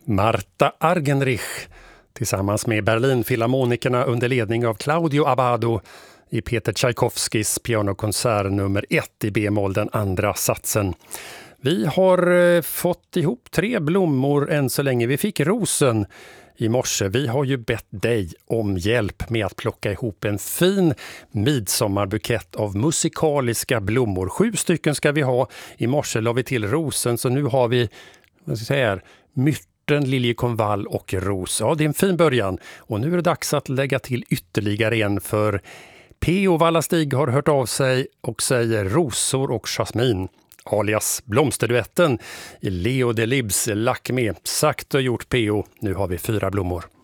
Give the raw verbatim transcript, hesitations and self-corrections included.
Marta Argerich tillsammans med Berlinfilharmonikerna under ledning av Claudio Abbado i Peter Tchaikovskis pianokonsert nummer ett i B-moll, den andra satsen. Vi har eh, fått ihop tre blommor än så länge. Vi fick rosen i morse. Vi har ju bett dig om hjälp med att plocka ihop en fin midsommarbukett av musikaliska blommor. Sju stycken ska vi ha. I morse la vi till rosen, så nu har vi, vad ska jag säga, myrten, liljekonvall och ros. Ja, det är en fin början. Och nu är det dags att lägga till ytterligare en, för P O Vallastig har hört av sig och säger rosor och jasmin, alias blomsterduetten i Leo Delibes Lack med. Sagt och gjort, P O. Nu har vi fyra blommor.